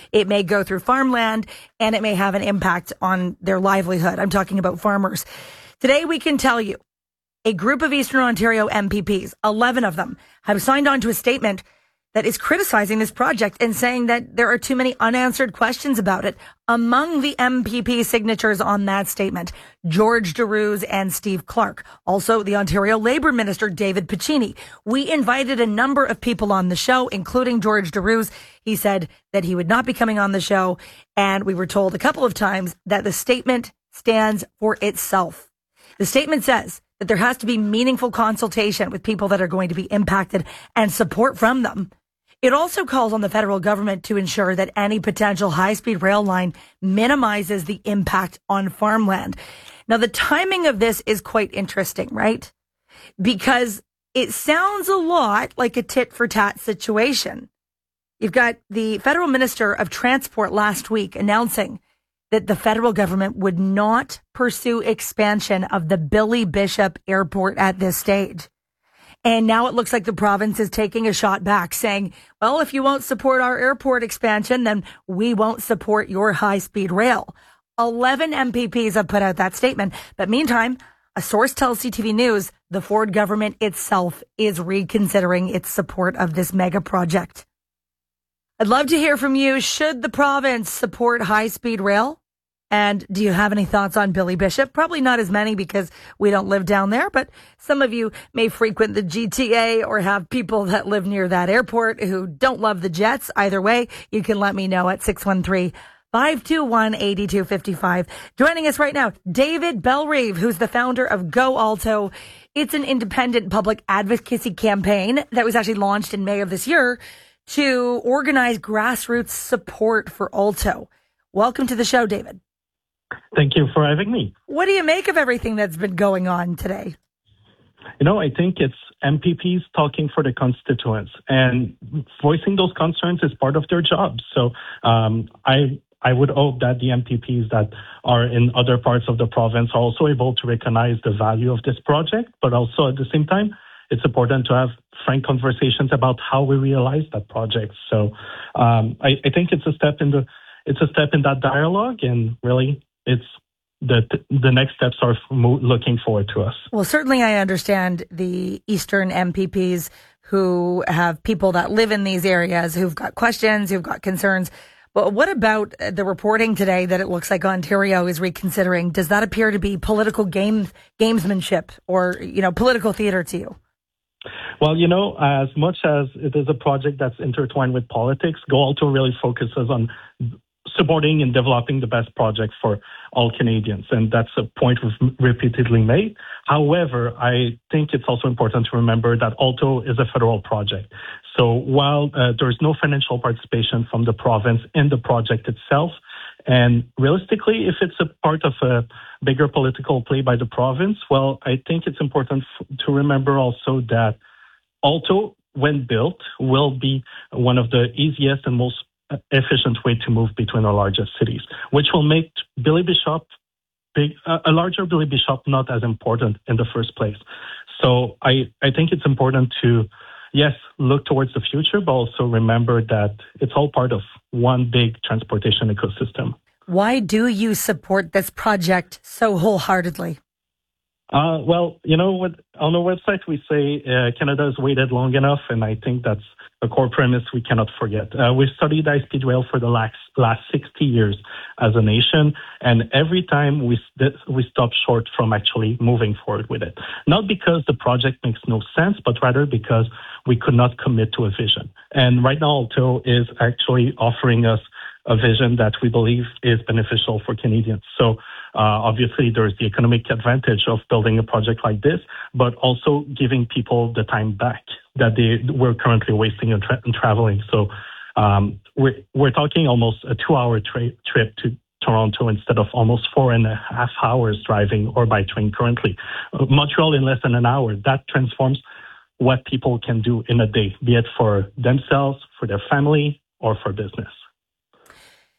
It may go through farmland, and it may have an impact on their livelihood. I'm talking about farmers. Today, we can tell you a group of Eastern Ontario MPPs, 11 of them, have signed on to a statement that is criticizing this project and saying that there are too many unanswered questions about it. Among the MPP signatures on that statement, George Darouze and Steve Clark. Also, the Ontario Labour Minister, David Piccini. We invited a number of people on the show, including George Darouze. He said that he would not be coming on the show, and we were told a couple of times that the statement stands for itself. The statement says that there has to be meaningful consultation with people that are going to be impacted and support from them. It also calls on the federal government to ensure that any potential high-speed rail line minimizes the impact on farmland. Now, the timing of this is quite interesting, right? Because it sounds a lot like a tit-for-tat situation. You've got the federal minister of transport last week announcing that the federal government would not pursue expansion of the Billy Bishop Airport at this stage. And now it looks like the province is taking a shot back, saying, well, if you won't support our airport expansion, then we won't support your high-speed rail. 11 MPPs have put out that statement. But meantime, a source tells CTV News the Ford government itself is reconsidering its support of this mega project. I'd love to hear from you. Should the province support high-speed rail? And do you have any thoughts on Billy Bishop? Probably not as many because we don't live down there, but some of you may frequent the GTA or have people that live near that airport who don't love the Jets. Either way, you can let me know at 613-521-8255. Joining us right now, David Bellerive, who's the founder of Go Alto. It's an independent public advocacy campaign that was actually launched in May of this year to organize grassroots support for Alto. Welcome to the show, David. Thank you for having me. What do you make of everything that's been going on today? I think it's MPPs talking for the constituents, and voicing those concerns is part of their job. So I would hope that the MPPs that are in other parts of the province are also able to recognize the value of this project, but also at the same time, it's important to have frank conversations about how we realize that project. So I think it's a step in that dialogue, and really, it's the next steps are looking forward to us. Well, certainly I understand the Eastern MPPs who have people that live in these areas who've got questions, who've got concerns. But what about the reporting today that it looks like Ontario is reconsidering? Does that appear to be political gamesmanship or, political theater to you? Well, as much as it is a project that's intertwined with politics, Go Alto really focuses on supporting and developing the best project for all Canadians. And that's a point we've repeatedly made. However, I think it's also important to remember that Alto is a federal project. So while there's no financial participation from the province in the project itself, and realistically, if it's a part of a bigger political play by the province, well, I think it's important to remember also that Alto, when built, will be one of the easiest and most efficient way to move between our largest cities, which will make Billy Bishop a larger Billy Bishop not as important in the first place. So I think it's important to, yes, look towards the future, but also remember that it's all part of one big transportation ecosystem. Why do you support this project so wholeheartedly? Well, what on our website we say Canada has waited long enough, and I think that's a core premise we cannot forget. We've studied high-speed rail for the last 60 years as a nation, and every time we stop short from actually moving forward with it. Not because the project makes no sense, but rather because we could not commit to a vision. And right now, Alto is actually offering us a vision that we believe is beneficial for Canadians. So obviously, there's the economic advantage of building a project like this, but also giving people the time back that they were currently wasting in traveling. So we're talking almost a 2-hour trip to Toronto instead of almost 4.5 hours driving or by train currently. Montreal in less than an hour. That transforms what people can do in a day, be it for themselves, for their family, or for business.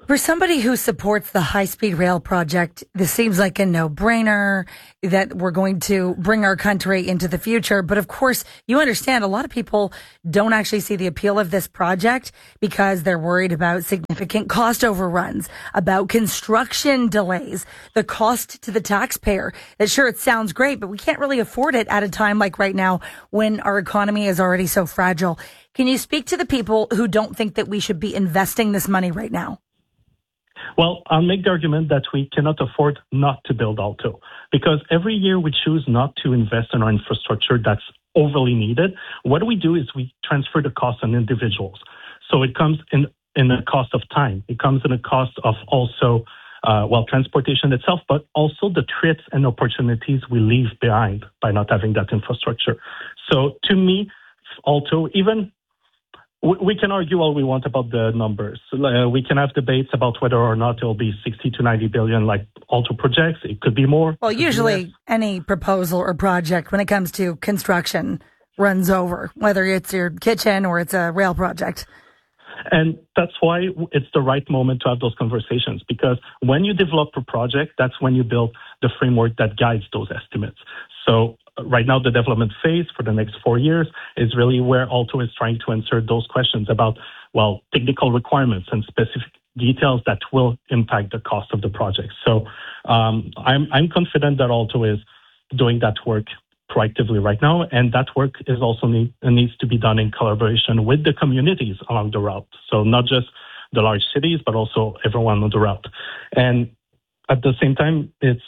For somebody who supports the high-speed rail project, this seems like a no-brainer that we're going to bring our country into the future. But of course, you understand a lot of people don't actually see the appeal of this project because they're worried about significant cost overruns, about construction delays, the cost to the taxpayer. That sure, it sounds great, but we can't really afford it at a time like right now when our economy is already so fragile. Can you speak to the people who don't think that we should be investing this money right now? Well, I'll make the argument that we cannot afford not to build Alto because every year we choose not to invest in our infrastructure that's overly needed. What we do is we transfer the cost on individuals. So it comes in a cost of time. It comes in a cost of also, transportation itself, but also the threats and opportunities we leave behind by not having that infrastructure. So to me, Alto, even we can argue all we want about the numbers. We can have debates about whether or not it will be 60 to 90 billion like Alto projects. It could be more. Well, usually any proposal or project when it comes to construction runs over, whether it's your kitchen or it's a rail project. And that's why it's the right moment to have those conversations, because when you develop a project, that's when you build the framework that guides those estimates. So right now, the development phase for the next 4 years is really where Alto is trying to answer those questions about, technical requirements and specific details that will impact the cost of the project. So I'm confident that Alto is doing that work proactively right now, and that work is also needs to be done in collaboration with the communities along the route. So not just the large cities, but also everyone on the route. And at the same time, it's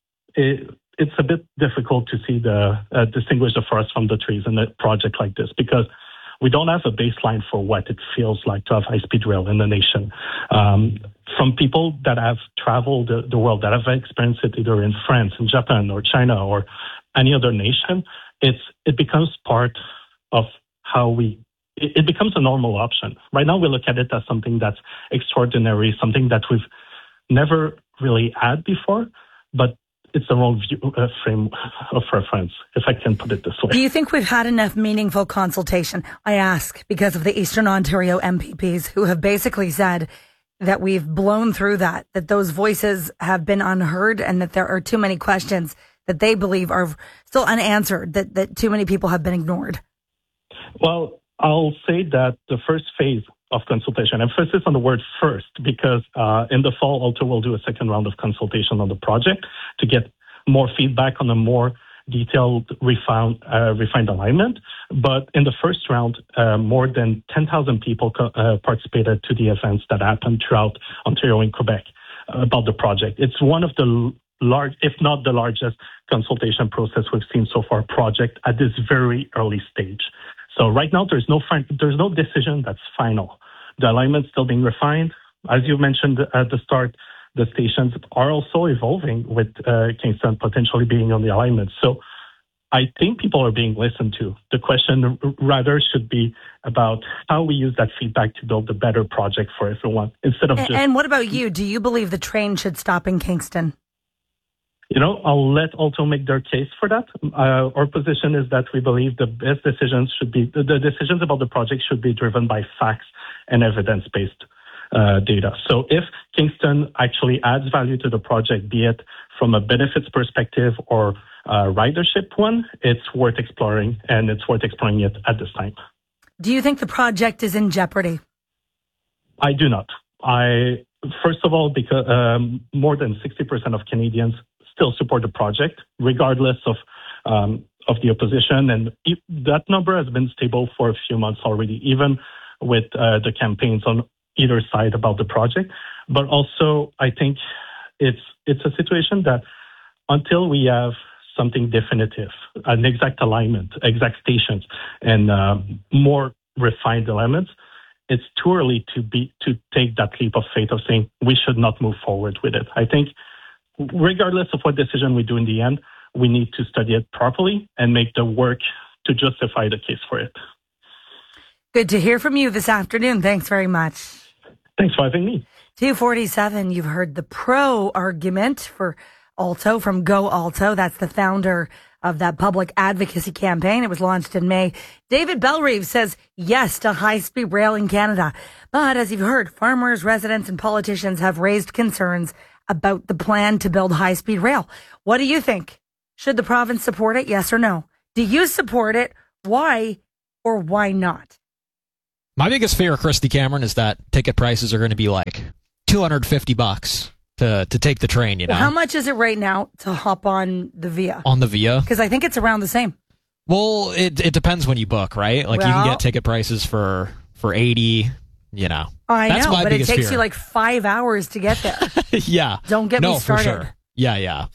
a bit difficult to see distinguish the forest from the trees in a project like this, because we don't have a baseline for what it feels like to have high-speed rail in the nation. From people that have traveled the world, that have experienced it either in France, in Japan, or China, or any other nation, it becomes part of how it becomes a normal option. Right now, we look at it as something that's extraordinary, something that we've never really had before, but it's the wrong frame of reference, if I can put it this way. Do you think we've had enough meaningful consultation? I ask because of the Eastern Ontario MPPs who have basically said that we've blown through that those voices have been unheard, and that there are too many questions that they believe are still unanswered, that too many people have been ignored. Well, I'll say that the first phase of consultation, emphasis on the word first, because in the fall, Alto will do a second round of consultation on the project to get more feedback on a more detailed, refined alignment. But in the first round, more than 10,000 people participated to the events that happened throughout Ontario and Quebec about the project. It's one of the large, if not the largest, consultation process we've seen so far project at this very early stage. So right now, there's no decision that's final. The alignment's still being refined. As you mentioned at the start, the stations are also evolving with Kingston potentially being on the alignment. So I think people are being listened to. The question rather should be about how we use that feedback to build a better project for everyone instead of just... And what about you? Do you believe the train should stop in Kingston? I'll let Alto make their case for that. Our position is that we believe the best decisions the decisions about the project should be driven by facts and evidence-based data. So if Kingston actually adds value to the project, be it from a benefits perspective or ridership one, it's worth exploring, and it's worth exploring it at this time. Do you think the project is in jeopardy? I do not. First of all, because more than 60% of Canadians still support the project, regardless of the opposition. And that number has been stable for a few months already, even with the campaigns on either side about the project. But also, I think it's a situation that until we have something definitive, an exact alignment, exact stations, and more refined elements, it's too early to take that leap of faith of saying we should not move forward with it. I think regardless of what decision we do in the end, we need to study it properly and make the work to justify the case for it. Good to hear from you this afternoon. Thanks very much. Thanks for having me. 247, you've heard the pro argument for Alto from Go Alto. That's the founder of that public advocacy campaign. It was launched in May. David Bellerive says yes to high-speed rail in Canada. But as you've heard, farmers, residents, and politicians have raised concerns about the plan to build high-speed rail. What do you think? Should the province support it? Yes or no? Do you support it? Why or why not? My biggest fear, Christy Cameron, is that ticket prices are going to be like $250 to take the train, you know? Well, how much is it right now to hop on the Via? On the Via? Because I think it's around the same. Well, it depends when you book, right? Like, you can get ticket prices for 80, you know. That's my biggest fear. It takes you like 5 hours to get there. Yeah. Don't get me started. For sure. Yeah.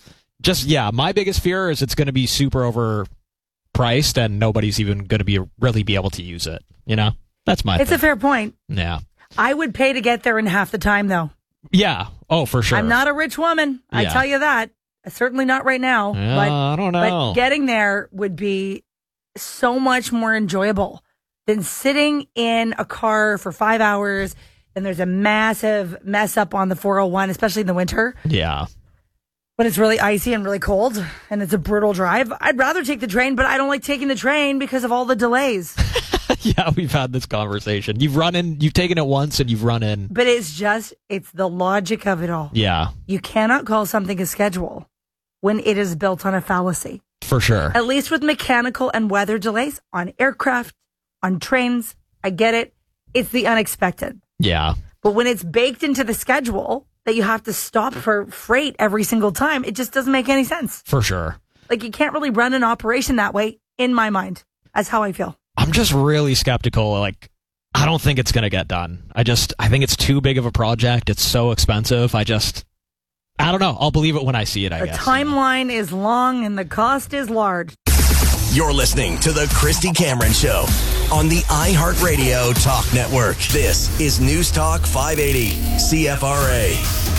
My biggest fear is it's going to be super overpriced and nobody's even going to really be able to use it, you know? That's my It's thing. a fair point. Yeah. I would pay to get there in half the time, though. Yeah. Oh, for sure. I'm not a rich woman. I tell you that. Certainly not right now. Yeah, but, I don't know. But getting there would be so much more enjoyable than sitting in a car for 5 hours and there's a massive mess up on the 401, especially in the winter. Yeah. When it's really icy and really cold and it's a brutal drive. I'd rather take the train, but I don't like taking the train because of all the delays. Yeah, we've had this conversation. You've taken it once and you've run in. But it's the logic of it all. Yeah. You cannot call something a schedule when it is built on a fallacy. For sure. At least with mechanical and weather delays on aircraft, on trains, I get it. It's the unexpected. Yeah. But when it's baked into the schedule that you have to stop for freight every single time, it just doesn't make any sense. For sure. Like, you can't really run an operation that way, in my mind. That's how I feel. I'm just really skeptical. Like, I don't think it's going to get done. I think it's too big of a project. It's so expensive. I don't know. I'll believe it when I see it, I guess. The timeline is long and the cost is large. You're listening to The Christy Cameron Show on the iHeartRadio Talk Network. This is News Talk 580, CFRA.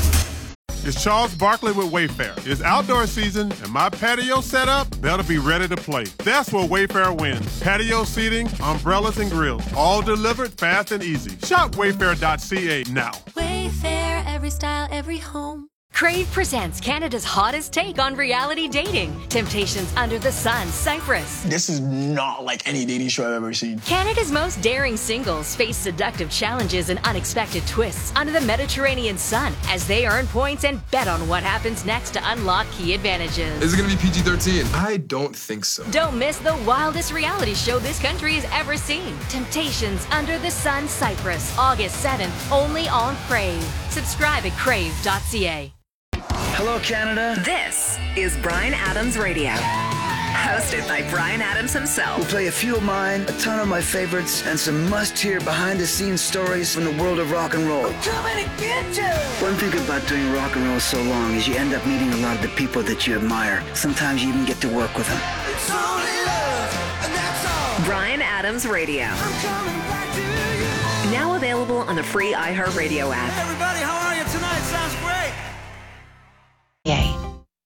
It's Charles Barkley with Wayfair. It's outdoor season, and my patio setup better be ready to play. That's where Wayfair wins. Patio seating, umbrellas, and grills, all delivered fast and easy. Shop wayfair.ca now. Wayfair, every style, every home. Crave presents Canada's hottest take on reality dating. Temptations Under the Sun, Cyprus. This is not like any dating show I've ever seen. Canada's most daring singles face seductive challenges and unexpected twists under the Mediterranean sun as they earn points and bet on what happens next to unlock key advantages. Is it going to be PG-13? I don't think so. Don't miss the wildest reality show this country has ever seen. Temptations Under the Sun, Cyprus, August 7th, only on Crave. Subscribe at crave.ca. Hello, Canada. This is Bryan Adams Radio. Hosted by Bryan Adams himself. We'll play a few of mine, a ton of my favorites, and some must-hear behind-the-scenes stories from the world of rock and roll. I'm coming to get you! One thing about doing rock and roll so long is you end up meeting a lot of the people that you admire. Sometimes you even get to work with them. It's only love, and that's all. Bryan Adams Radio. I'm coming back to you. Now available on the free iHeartRadio app. Hey everybody, how are you tonight? Sounds great. Yay.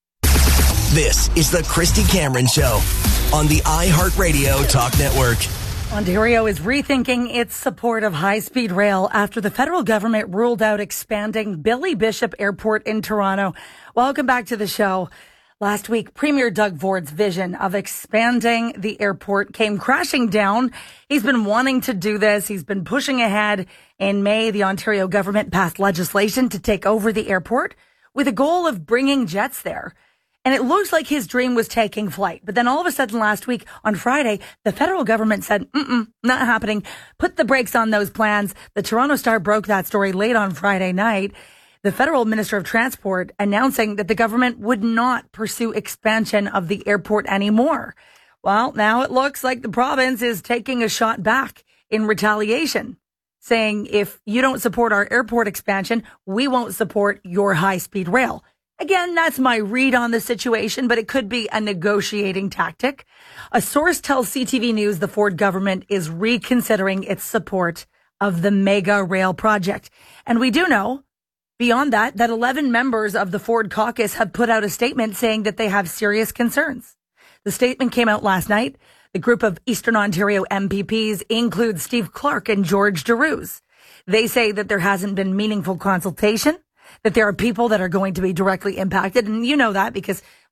This is The Christy Cameron Show on the iHeartRadio Talk Network. Ontario is rethinking its support of high-speed rail after the federal government ruled out expanding Billy Bishop Airport in Toronto. Welcome back to the show. Last week, Premier Doug Ford's vision of expanding the airport came crashing down. He's been wanting to do this. He's been pushing ahead. In May, the Ontario government passed legislation to take over the airport with a goal of bringing jets there. And it looks like his dream was taking flight. But then all of a sudden last week on Friday, the federal government said, not happening. Put the brakes on those plans. The Toronto Star broke that story late on Friday night. The federal minister of transport announcing that the government would not pursue expansion of the airport anymore. Well, now it looks like the province is taking a shot back in retaliation, saying if you don't support our airport expansion, we won't support your high-speed rail. Again, that's my read on the situation, but it could be a negotiating tactic. A source tells CTV News the Ford government is reconsidering its support of the mega rail project. And we do know, beyond that 11 members of the Ford caucus have put out a statement saying that they have serious concerns. The statement came out last night. The group of Eastern Ontario MPPs includes Steve Clark and George Deroux. They say that there hasn't been meaningful consultation, that there are people that are going to be directly impacted. And you know that because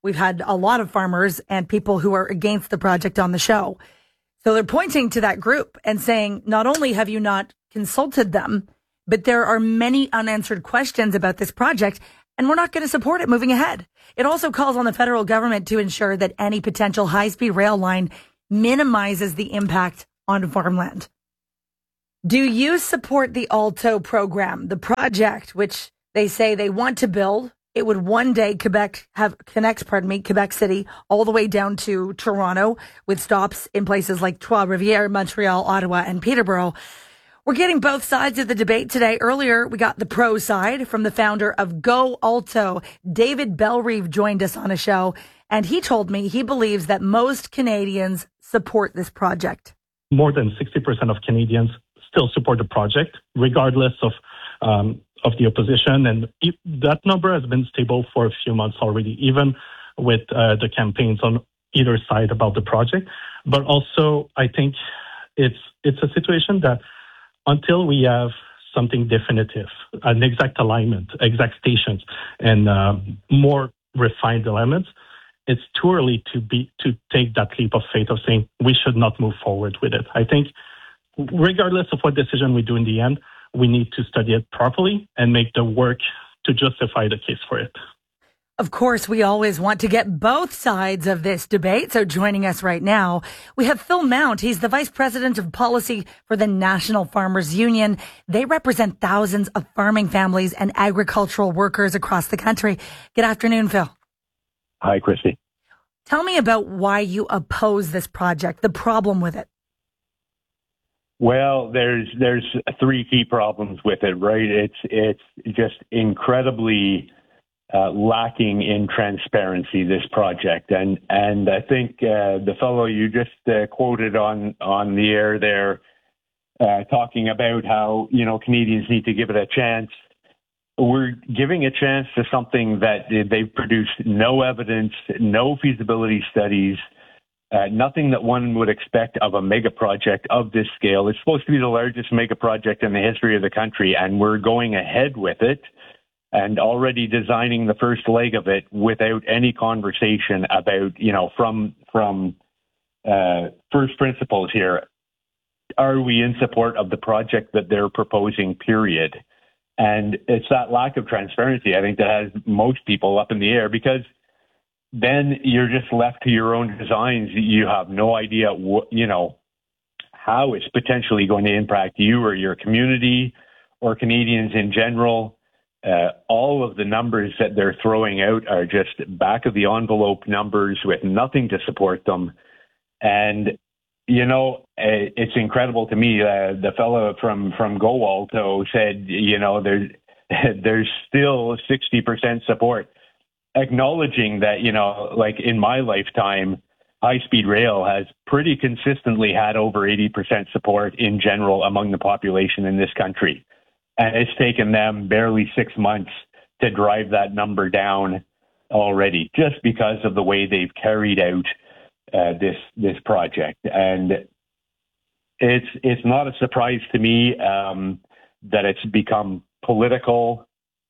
we've had a lot of farmers and people who are against the project on the show. So they're pointing to that group and saying, not only have you not consulted them, but there are many unanswered questions about this project, and we're not going to support it moving ahead. It also calls on the federal government to ensure that any potential high-speed rail line minimizes the impact on farmland. Do you support the Alto program, the project, which they say they want to build? It would one day connect Quebec City all the way down to Toronto, with stops in places like Trois-Rivières, Montreal, Ottawa, and Peterborough. We're getting both sides of the debate today. Earlier, we got the pro side from the founder of Go Alto. David Bellerive joined us on a show, and he told me he believes that most Canadians support this project. More than 60% of Canadians still support the project, regardless of the opposition. And that number has been stable for a few months already, even with the campaigns on either side about the project. But also, I think it's a situation that until we have something definitive, an exact alignment, exact stations, and more refined elements, it's too early to take that leap of faith of saying we should not move forward with it. I think regardless of what decision we do in the end, we need to study it properly and make the work to justify the case for it. Of course, we always want to get both sides of this debate. So joining us right now, we have Phil Mount. He's the Vice President of Policy for the National Farmers Union. They represent thousands of farming families and agricultural workers across the country. Good afternoon, Phil. Hi, Christy. Tell me about why you oppose this project, the problem with it. Well, there's three key problems with it, right? It's just incredibly lacking in transparency, this project. And I think the fellow you just quoted on the air there, talking about how, Canadians need to give it a chance. We're giving a chance to something that they've produced no evidence, no feasibility studies, nothing that one would expect of a mega project of this scale. It's supposed to be the largest mega project in the history of the country, and we're going ahead with it and already designing the first leg of it without any conversation about, from first principles here. Are we in support of the project that they're proposing, period? And it's that lack of transparency, I think, that has most people up in the air, because then you're just left to your own designs. You have no idea how it's potentially going to impact you or your community or Canadians in general. All of the numbers that they're throwing out are just back of the envelope numbers with nothing to support them. And, it's incredible to me. The fellow from Go Alto said, there's still 60% support, acknowledging that, like in my lifetime, high-speed rail has pretty consistently had over 80% support in general among the population in this country. And it's taken them barely 6 months to drive that number down already, just because of the way they've carried out this project. And it's not a surprise to me that it's become political.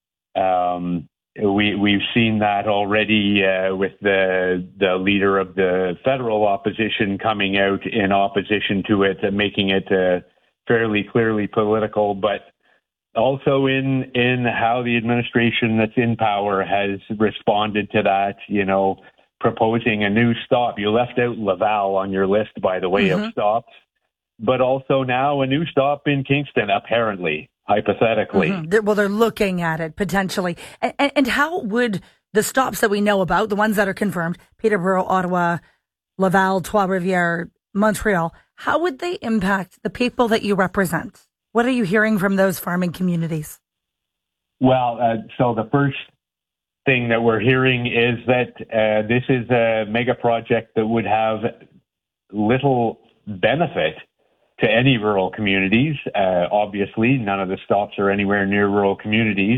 We've seen that already with the leader of the federal opposition coming out in opposition to it and making it fairly clearly political, but also in how the administration that's in power has responded to that, proposing a new stop. You left out Laval on your list, by the way, of stops, but also now a new stop in Kingston, apparently, hypothetically. Well, they're looking at it potentially. And how would the stops that we know about, the ones that are confirmed, Peterborough, Ottawa, Laval, Trois-Rivières, Montreal, how would they impact the people that you represent? What are you hearing from those farming communities? Well, so the first thing that we're hearing is that this is a mega project that would have little benefit to any rural communities. Obviously, none of the stops are anywhere near rural communities,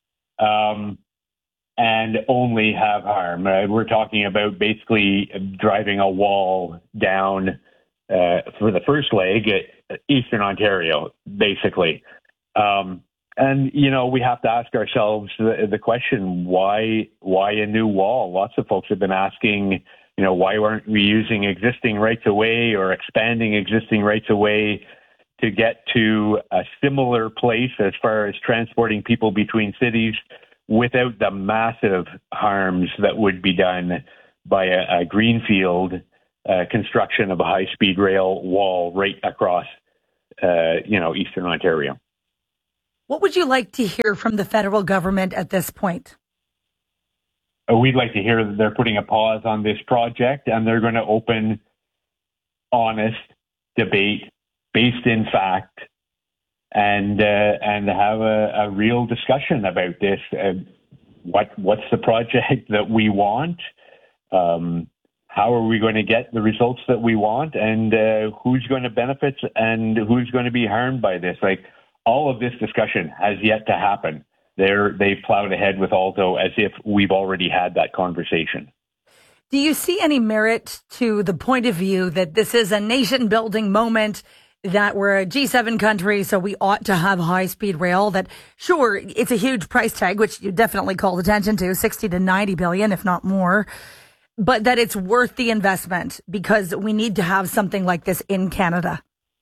and only have harm. We're talking about basically driving a wall down for the first leg at Eastern Ontario, basically. And, you know, we have to ask ourselves the question, why a new wall? Lots of folks have been asking, you know, why weren't we using existing rights of way or expanding existing rights of way to get to a similar place as far as transporting people between cities without the massive harms that would be done by a greenfield construction of a high-speed rail wall right across, Eastern Ontario. What would you like to hear from the federal government at this point? We'd like to hear that they're putting a pause on this project and they're going to open honest debate based in fact and have a real discussion about this. What's the project that we want? How are we going to get the results that we want? And who's going to benefit and who's going to be harmed by this? Like, all of this discussion has yet to happen. They've plowed ahead with Alto as if we've already had that conversation. Do you see any merit to the point of view that this is a nation-building moment, that we're a G7 country, so we ought to have high-speed rail, that, sure, it's a huge price tag, which you definitely called attention to, 60 to 90 billion, if not more, but that it's worth the investment because we need to have something like this in Canada?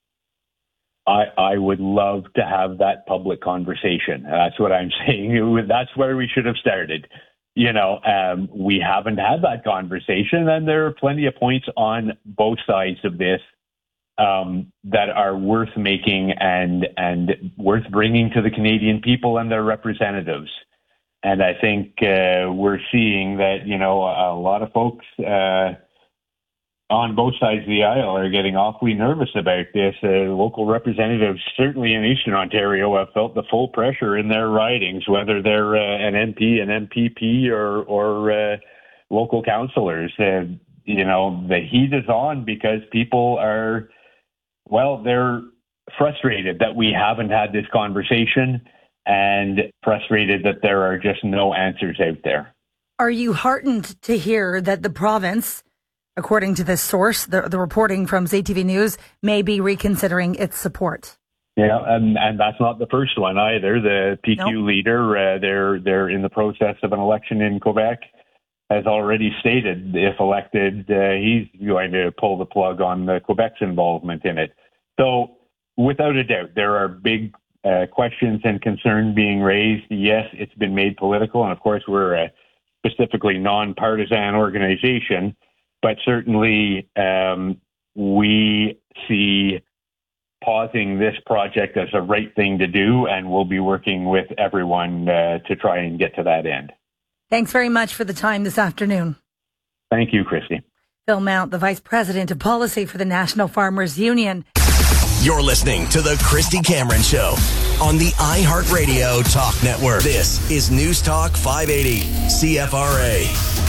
I would love to have that public conversation. That's what I'm saying. That's where we should have started. You know, we haven't had that conversation, and there are plenty of points on both sides of this that are worth making and worth bringing to the Canadian people and their representatives. And I think we're seeing that, you know, a lot of folks on both sides of the aisle are getting awfully nervous about this. Local representatives, certainly in Eastern Ontario, have felt the full pressure in their ridings, whether they're an MP, an MPP, or local councillors. You know, the heat is on because people are, they're frustrated that we haven't had this conversation and frustrated that there are just no answers out there. Are you heartened to hear that the province, according to this source, the reporting from ZTV News, may be reconsidering its support? Yeah, and that's not the first one either. The PQ leader, they're in the process of an election in Quebec, has already stated if elected, he's going to pull the plug on Quebec's involvement in it. So without a doubt, there are big questions and concern being raised. Yes, it's been made political, and of course we're a specifically non-partisan organization, but certainly we see pausing this project as a right thing to do, and we'll be working with everyone to try and get to that end. Thanks very much for the time this afternoon. Thank you, Christy. Phil Mount, the Vice President of Policy for the National Farmers Union. You're listening to The Christy Cameron Show on the iHeartRadio Talk Network. This is News Talk 580 CFRA.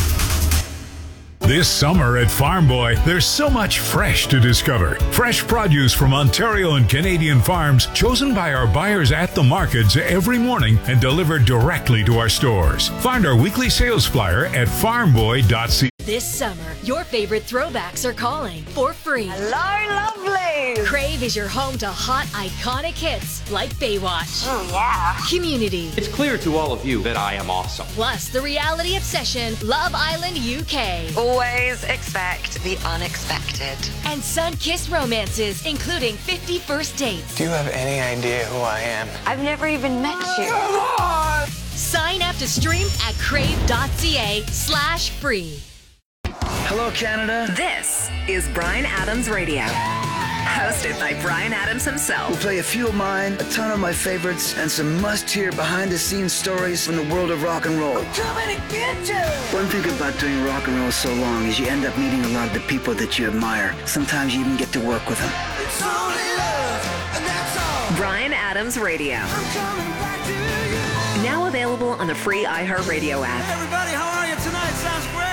This summer at Farm Boy, there's so much fresh to discover. Fresh produce from Ontario and Canadian farms, chosen by our buyers at the markets every morning and delivered directly to our stores. Find our weekly sales flyer at farmboy.ca. This summer, your favorite throwbacks are calling for free. Hello, lovely! Crave is your home to hot, iconic hits like Baywatch. Oh, yeah. Community. It's clear to all of you that I am awesome. Plus, the reality obsession, Love Island UK. Always expect the unexpected. And sun-kissed romances, including 50 First Dates. Do you have any idea who I am? I've never even met you. Come on! Sign up to stream at crave.ca/free. Hello, Canada. This is Bryan Adams Radio. Hosted by Bryan Adams himself. We'll play a few of mine, a ton of my favorites, and some must-hear behind-the-scenes stories from the world of rock and roll. I'm coming to get you! One thing about doing rock and roll so long is you end up meeting a lot of the people that you admire. Sometimes you even get to work with them. It's only love, and that's all. Bryan Adams Radio. I'm coming back to you. Now available on the free iHeartRadio app. Hey everybody, how are you tonight? Sounds great.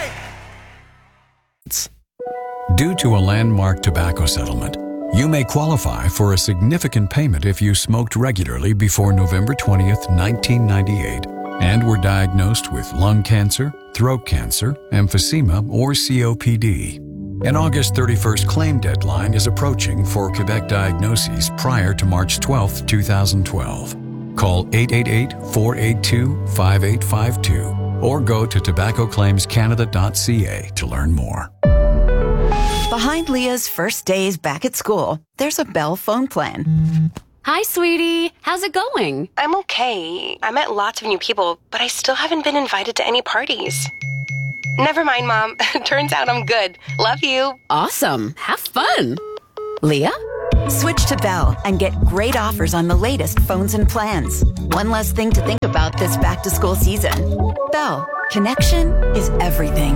Due to a landmark tobacco settlement, you may qualify for a significant payment if you smoked regularly before November 20th, 1998, and were diagnosed with lung cancer, throat cancer, emphysema, or COPD. An August 31st claim deadline is approaching for Quebec diagnoses prior to March 12, 2012. Call 888-482-5852 or go to tobaccoclaimscanada.ca to learn more. Behind Leah's first days back at school, there's a Bell phone plan. Hi, sweetie. How's it going? I'm okay. I met lots of new people, but I still haven't been invited to any parties. Never mind, Mom. Turns out I'm good. Love you. Awesome. Have fun. Leah? Switch to Bell and get great offers on the latest phones and plans. One less thing to think about this back-to-school season. Bell. Connection is everything.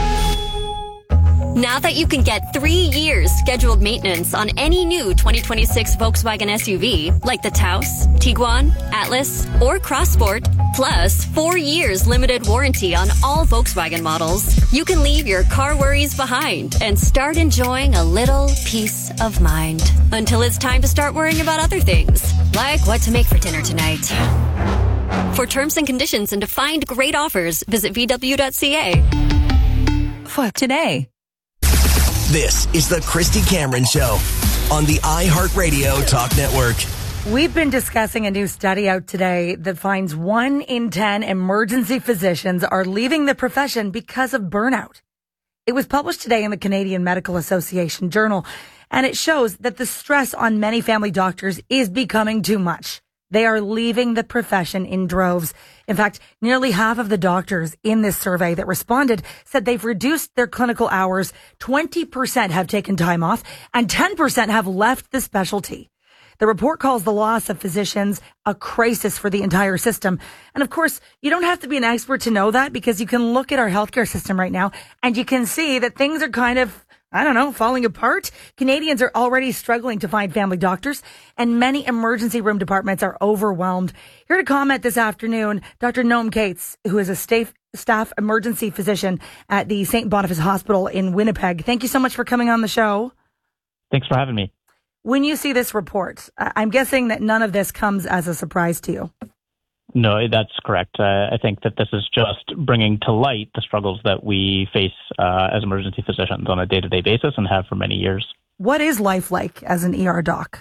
Now that you can get 3 years scheduled maintenance on any new 2026 Volkswagen SUV, like the Taos, Tiguan, Atlas, or Crossport, plus 4 years limited warranty on all Volkswagen models, you can leave your car worries behind and start enjoying a little peace of mind. Until it's time to start worrying about other things, like what to make for dinner tonight. For terms and conditions and to find great offers, visit VW.ca. For today. This is the Christy Cameron Show on the iHeartRadio Talk Network. We've been discussing a new study out today that finds 1 in 10 emergency physicians are leaving the profession because of burnout. It was published today in the Canadian Medical Association Journal, and it shows that the stress on many family doctors is becoming too much. They are leaving the profession in droves. In fact, nearly half of the doctors in this survey that responded said they've reduced their clinical hours. 20% have taken time off and 10% have left the specialty. The report calls the loss of physicians a crisis for the entire system. And of course, you don't have to be an expert to know that, because you can look at our healthcare system right now and you can see that things are kind of, falling apart. Canadians are already struggling to find family doctors, and many emergency room departments are overwhelmed. Here to comment this afternoon, Dr. Noam Cates, who is a staff emergency physician at the St. Boniface Hospital in Winnipeg. Thank you so much for coming on the show. Thanks for having me. When you see this report, I'm guessing that none of this comes as a surprise to you. No, that's correct. I think that this is just bringing to light the struggles that we face as emergency physicians on a day-to-day basis and have for many years. What is life like as an ER doc?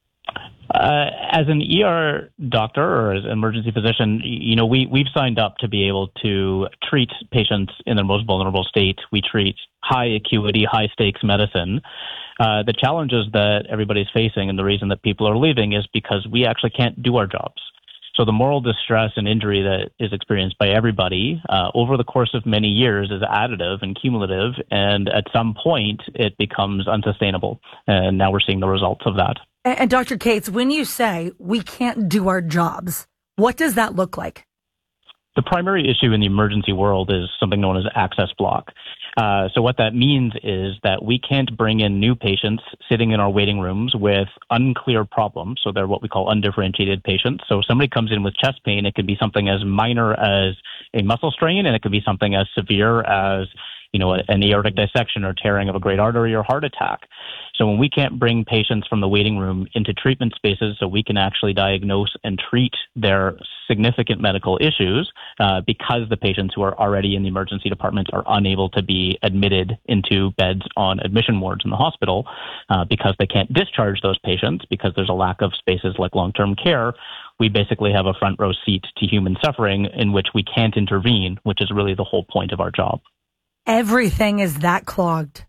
As an ER doctor or as an emergency physician, we've signed up to be able to treat patients in their most vulnerable state. We treat high acuity, high stakes medicine. The challenges that everybody's facing and the reason that people are leaving is because we actually can't do our jobs. So the moral distress and injury that is experienced by everybody over the course of many years is additive and cumulative, and at some point it becomes unsustainable. And now we're seeing the results of that. And Dr. Cates, when you say we can't do our jobs, what does that look like? The primary issue in the emergency world is something known as access block. So what that means is that we can't bring in new patients sitting in our waiting rooms with unclear problems. So they're what we call undifferentiated patients. So if somebody comes in with chest pain, it could be something as minor as a muscle strain, and it could be something as severe as an aortic dissection or tearing of a great artery or heart attack. So when we can't bring patients from the waiting room into treatment spaces so we can actually diagnose and treat their significant medical issues, because the patients who are already in the emergency departments are unable to be admitted into beds on admission wards in the hospital, because they can't discharge those patients because there's a lack of spaces like long-term care, we basically have a front row seat to human suffering in which we can't intervene, which is really the whole point of our job. Everything is that clogged.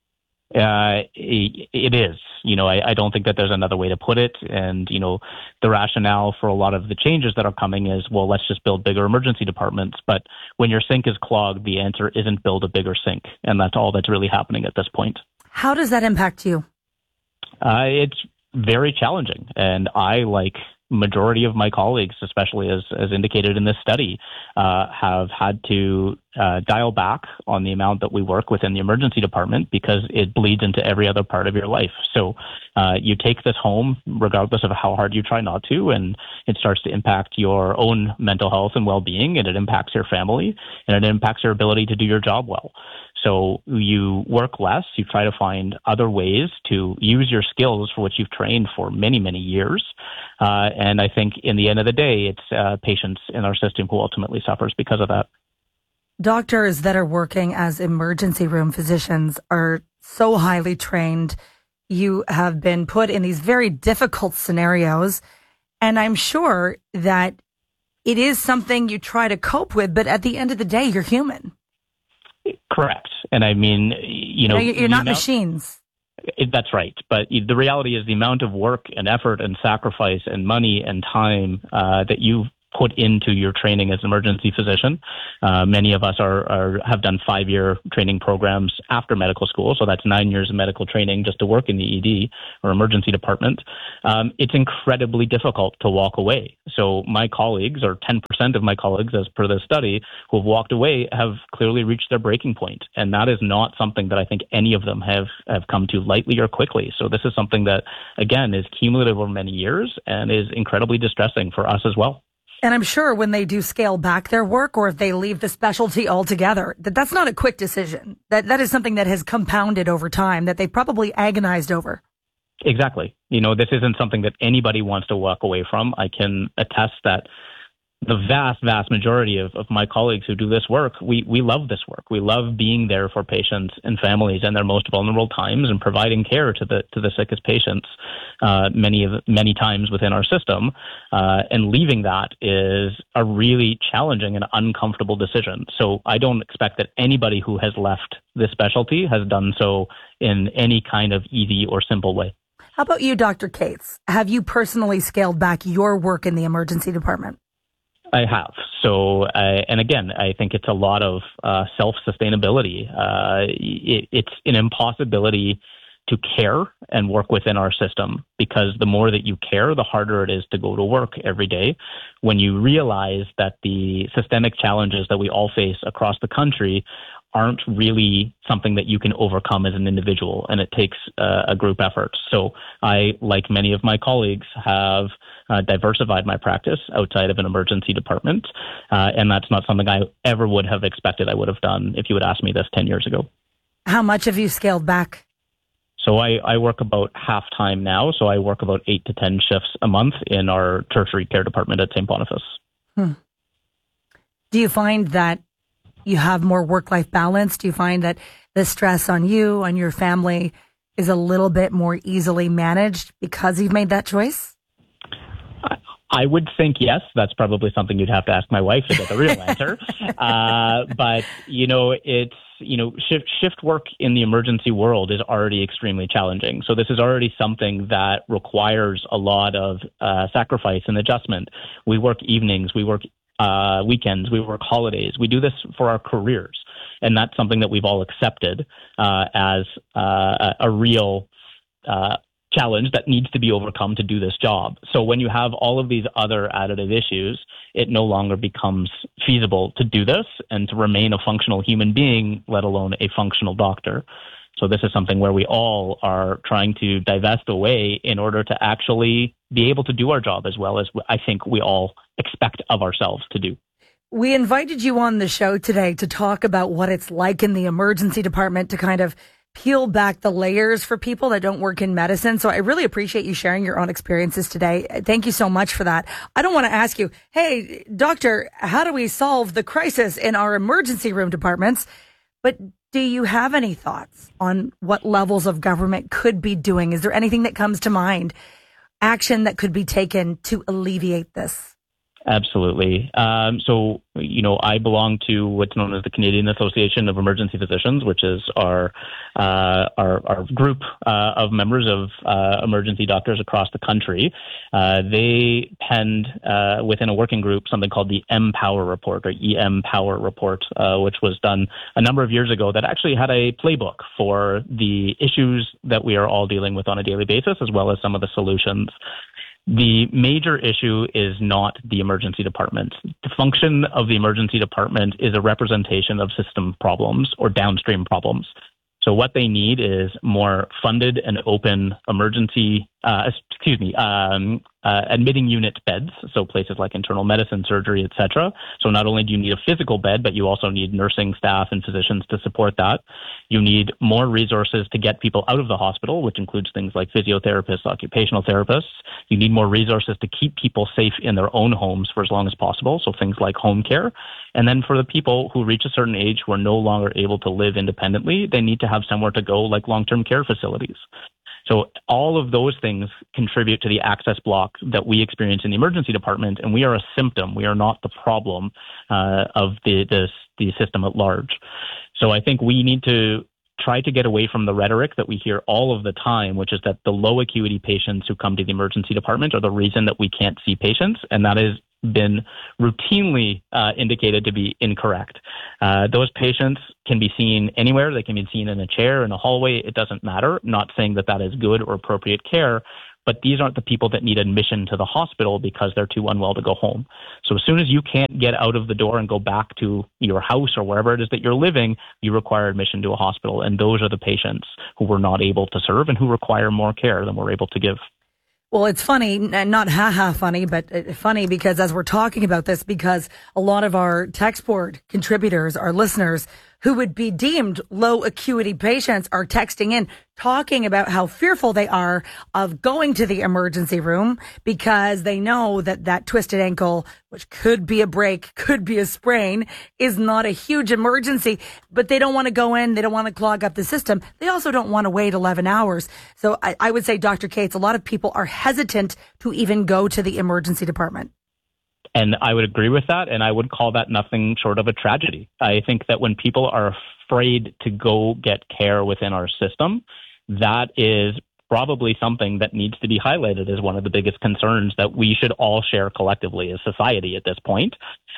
It is. I don't think that there's another way to put it. And, the rationale for a lot of the changes that are coming is, well, let's just build bigger emergency departments. But when your sink is clogged, the answer isn't build a bigger sink. And that's all that's really happening at this point. How does that impact you? It's very challenging. And I, like majority of my colleagues, especially as indicated in this study, have had to dial back on the amount that we work within the emergency department because it bleeds into every other part of your life. So you take this home regardless of how hard you try not to, and it starts to impact your own mental health and well-being, and it impacts your family, and it impacts your ability to do your job well. So you work less, you try to find other ways to use your skills for which you've trained for many, many years. And I think in the end of the day, it's patients in our system who ultimately suffers because of that. Doctors that are working as emergency room physicians are so highly trained. You have been put in these very difficult scenarios, And I'm sure that it is something you try to cope with, but at the end of the day, you're human. Correct. And I mean, you're not machines. That's right. But the reality is the amount of work and effort and sacrifice and money and time that you put into your training as an emergency physician. Many of us have done 5-year training programs after medical school. So that's 9 years of medical training just to work in the ED or emergency department. It's incredibly difficult to walk away. So my colleagues, or 10% of my colleagues, as per the study, who have walked away have clearly reached their breaking point. And that is not something that I think any of them have come to lightly or quickly. So this is something that, again, is cumulative over many years and is incredibly distressing for us as well. And I'm sure when they do scale back their work or if they leave the specialty altogether, that's not a quick decision. That is something that has compounded over time, that they probably agonized over. Exactly. This isn't something that anybody wants to walk away from. I can attest that the vast, vast majority of my colleagues who do this work, we love this work. We love being there for patients and families in their most vulnerable times and providing care to the sickest patients many times within our system. And leaving that is a really challenging and uncomfortable decision. So I don't expect that anybody who has left this specialty has done so in any kind of easy or simple way. How about you, Dr. Cates? Have you personally scaled back your work in the emergency department? I have. So, and again, I think it's a lot of self-sustainability. It's an impossibility to care and work within our system, because the more that you care, the harder it is to go to work every day. When you realize that the systemic challenges that we all face across the country aren't really something that you can overcome as an individual, and it takes a group effort. So I, like many of my colleagues, have diversified my practice outside of an emergency department, and that's not something I ever would have expected I would have done if you had asked me this 10 years ago. How much have you scaled back? So I work about half time now, so I work about 8 to 10 shifts a month in our tertiary care department at St. Boniface. Do you find that you have more work-life balance? Do you find that the stress on you, on your family, is a little bit more easily managed because you've made that choice? I would think yes. That's probably something you'd have to ask my wife to get the real answer. But, shift work in the emergency world is already extremely challenging. So this is already something that requires a lot of sacrifice and adjustment. We work evenings, we work weekends, we work holidays. We do this for our careers. And that's something that we've all accepted as a real challenge that needs to be overcome to do this job. So when you have all of these other additive issues, it no longer becomes feasible to do this and to remain a functional human being, let alone a functional doctor. So this is something where we all are trying to divest away in order to actually be able to do our job as well as I think we all expect of ourselves to do. We invited you on the show today to talk about what it's like in the emergency department, to kind of peel back the layers for people that don't work in medicine. So I really appreciate you sharing your own experiences today. Thank you so much for that. I don't want to ask you, hey, doctor, how do we solve the crisis in our emergency room departments? But do you have any thoughts on what levels of government could be doing? Is there anything that comes to mind, action that could be taken to alleviate this? Absolutely. So, I belong to what's known as the Canadian Association of Emergency Physicians, which is our group of members of emergency doctors across the country. They penned within a working group something called the Empower Report, or EMpower Report, which was done a number of years ago, that actually had a playbook for the issues that we are all dealing with on a daily basis, as well as some of the solutions. The major issue is not the emergency department. The function of the emergency department is a representation of system problems or downstream problems. So what they need is more funded and open emergency, admitting unit beds, so places like internal medicine, surgery, etc. So not only do you need a physical bed, but you also need nursing staff and physicians to support that. You need more resources to get people out of the hospital, which includes things like physiotherapists, occupational therapists. You need more resources to keep people safe in their own homes for as long as possible, so things like home care. And then for the people who reach a certain age who are no longer able to live independently, they need to have somewhere to go, like long-term care facilities. So all of those things contribute to the access block that we experience in the emergency department, and we are a symptom. We are not the problem of the system at large. So I think we need to try to get away from the rhetoric that we hear all of the time, which is that the low acuity patients who come to the emergency department are the reason that we can't see patients, and that has been routinely indicated to be incorrect. Those patients can be seen anywhere. They can be seen in a chair, in a hallway. It doesn't matter. I'm not saying that is good or appropriate care, but these aren't the people that need admission to the hospital because they're too unwell to go home. So as soon as you can't get out of the door and go back to your house or wherever it is that you're living, you require admission to a hospital. And those are the patients who we're not able to serve and who require more care than we're able to give. Well, it's funny, not funny, but funny because as we're talking about this, because a lot of our text board contributors, our listeners who would be deemed low acuity patients are texting in, talking about how fearful they are of going to the emergency room because they know that twisted ankle, which could be a break, could be a sprain, is not a huge emergency, but they don't want to go in. They don't want to clog up the system. They also don't want to wait 11 hours. So I would say, Dr. Cates, a lot of people are hesitant to even go to the emergency department. And I would agree with that, and I would call that nothing short of a tragedy. I think that when people are afraid to go get care within our system, that is probably something that needs to be highlighted as one of the biggest concerns that we should all share collectively as society at this point.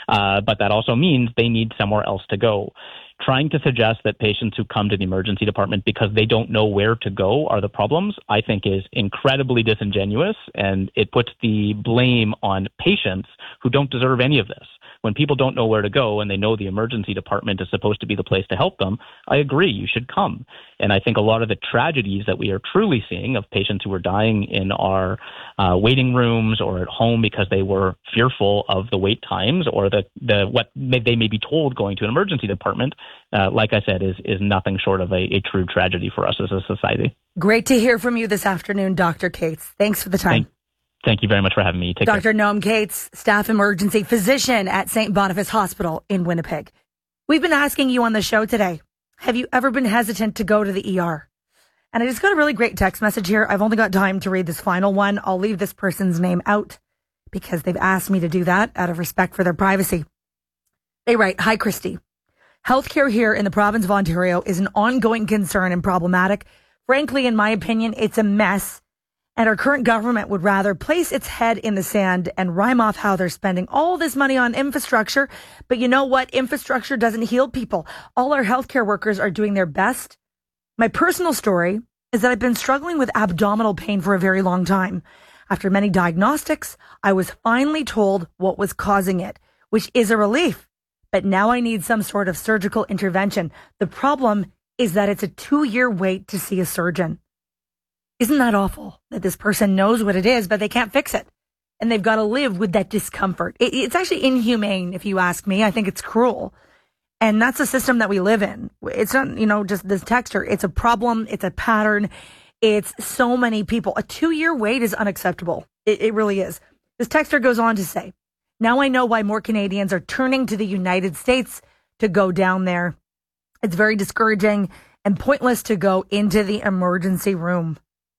But that also means they need somewhere else to go. Trying to suggest that patients who come to the emergency department because they don't know where to go are the problems, I think is incredibly disingenuous, and it puts the blame on patients who don't deserve any of this. When people don't know where to go and they know the emergency department is supposed to be the place to help them, I agree, you should come. And I think a lot of the tragedies that we are truly seeing of patients who are dying in our waiting rooms or at home because they were fearful of the wait times or what they may be told going to an emergency department, like I said, is nothing short of a true tragedy for us as a society. Great to hear from you this afternoon, Dr. Cates. Thanks for the time. Thank you very much for having me. Take Dr. care. Noam Cates, staff emergency physician at St. Boniface Hospital in Winnipeg. We've been asking you on the show today, have you ever been hesitant to go to the ER? And I just got a really great text message here. I've only got time to read this final one. I'll leave this person's name out because they've asked me to do that out of respect for their privacy. They write, "Hi, Christy. Healthcare here in the province of Ontario is an ongoing concern and problematic. Frankly, in my opinion, it's a mess. And our current government would rather place its head in the sand and rhyme off how they're spending all this money on infrastructure. But you know what? Infrastructure doesn't heal people. All our healthcare workers are doing their best. My personal story is that I've been struggling with abdominal pain for a very long time. After many diagnostics, I was finally told what was causing it, which is a relief. But now I need some sort of surgical intervention. The problem is that it's a 2-year wait to see a surgeon." Isn't that awful that this person knows what it is, but they can't fix it? And they've got to live with that discomfort. It's actually inhumane, if you ask me. I think it's cruel. And that's the system that we live in. It's not, just this texture. It's a problem. It's a pattern. It's so many people. A 2-year wait is unacceptable. It really is. This texter goes on to say, "Now I know why more Canadians are turning to the United States to go down there. It's very discouraging and pointless to go into the emergency room."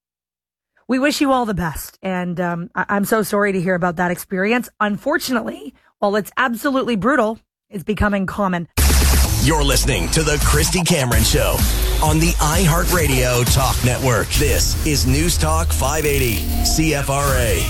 We wish you all the best, and I'm so sorry to hear about that experience. Unfortunately, while it's absolutely brutal, it's becoming common. You're listening to The Christy Cameron Show on the iHeartRadio Talk Network. This is News Talk 580 CFRA.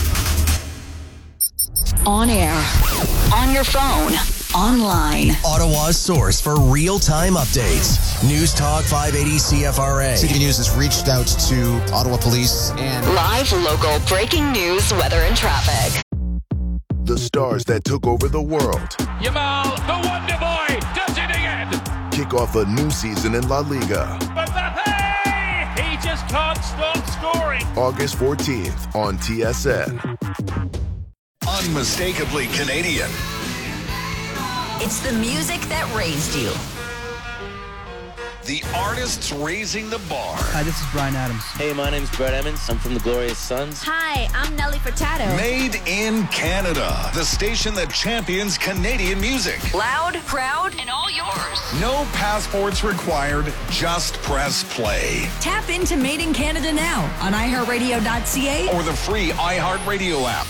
On air, on your phone, online. Ottawa's source for real-time updates. News Talk 580 CFRA. City News has reached out to Ottawa Police and live local breaking news, weather and traffic. The stars that took over the world. Yamal, the Wonder Boy, does it again. Kick off a new season in La Liga. Mbappe! He just can't stop scoring. August 14th on TSN. Unmistakably Canadian. It's the music that raised you. The artists raising the bar. Hi, this is Brian Adams. Hey, my name's Brett Emmons. I'm from the Glorious Sons. Hi, I'm Nelly Furtado. Made in Canada. The station that champions Canadian music. Loud, proud, and all yours. No passports required. Just press play. Tap into Made in Canada now on iHeartRadio.ca or the free iHeartRadio app.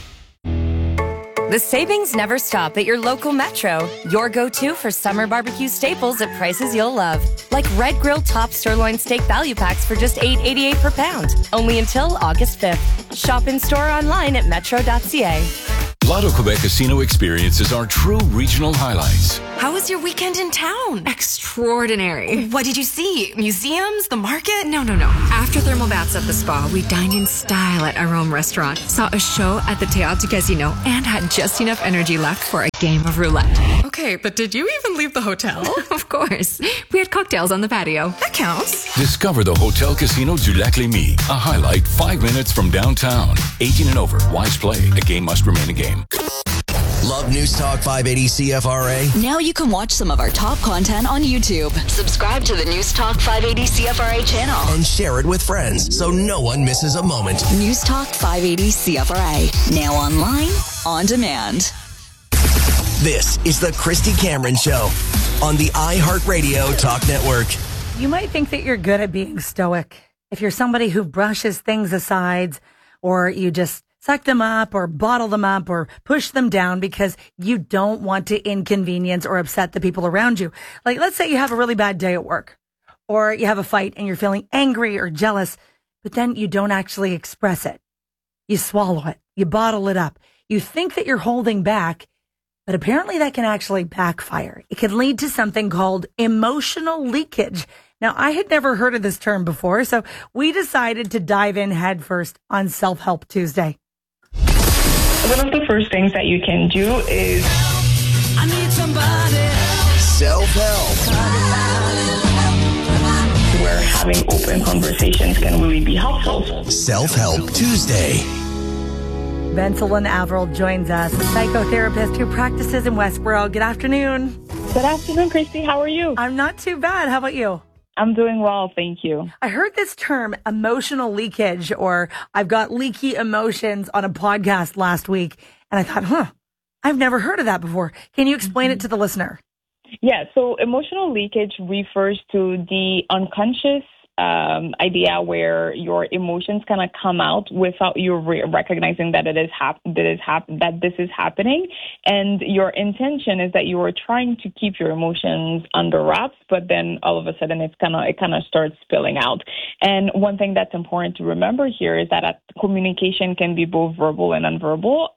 The savings never stop at your local Metro. Your go-to for summer barbecue staples at prices you'll love. Like Red Grill Top Sirloin Steak Value Packs for just $8.88 per pound. Only until August 5th. Shop in-store online at metro.ca. Lotto Quebec Casino experiences are true regional highlights. How was your weekend in town? Extraordinary. What did you see? Museums? The market? No. After thermal baths at the spa, we dined in style at our own restaurant, saw a show at the Théâtre du Casino, and had just enough energy left for a game of roulette. Okay, but did you even leave the hotel? Of course. We had cocktails on the patio. That counts. Discover the Hotel Casino du Lac-Lémy, a highlight 5 minutes from downtown. 18 and over. Wise play. A game must remain a game. Love News Talk 580 CFRA? Now you can watch some of our top content on YouTube. Subscribe to the News Talk 580 CFRA channel. And share it with friends so no one misses a moment. News Talk 580 CFRA. Now online, on demand. This is the Christy Cameron Show on the iHeartRadio Talk Network. You might think that you're good at being stoic. If you're somebody who brushes things aside, or you just suck them up or bottle them up or push them down because you don't want to inconvenience or upset the people around you. Like, let's say you have a really bad day at work, or you have a fight and you're feeling angry or jealous, but then you don't actually express it. You swallow it. You bottle it up. You think that you're holding back, but apparently that can actually backfire. It can lead to something called emotional leakage. Now, I had never heard of this term before, so we decided to dive in headfirst on Self-Help Tuesday. One of the first things that you can do is I need somebody. Self-help. Where having open conversations can really be helpful. Self-Help Tuesday. Benselin Averill joins us, a psychotherapist who practices in Westboro. Good afternoon. Good afternoon, Christy. How are you? I'm not too bad. How about you? I'm doing well, thank you. I heard this term, emotional leakage, or I've got leaky emotions, on a podcast last week, and I thought, I've never heard of that before. Can you explain it to the listener? Yeah, so emotional leakage refers to the unconscious idea where your emotions kind of come out without you recognizing that that this is happening, and your intention is that you are trying to keep your emotions under wraps, but then all of a sudden it kind of starts spilling out. And one thing that's important to remember here is that communication can be both verbal and nonverbal,